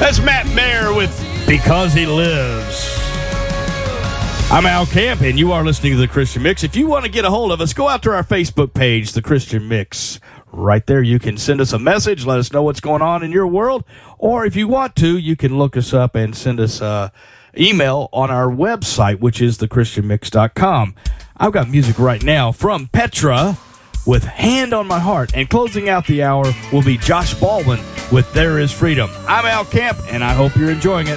That's Matt Mayer with Because He Lives. I'm Al Camp, and you are listening to The Christian Mix. If you want to get a hold of us, go out to our Facebook page, The Christian Mix. Right there, you can send us a message, let us know what's going on in your world, or if you want to, you can look us up and send us an email on our website, which is thechristianmix.com. I've got music right now from Petra with Hand on My Heart, and closing out the hour will be Josh Baldwin with There Is Freedom. I'm Al Camp, and I hope you're enjoying it.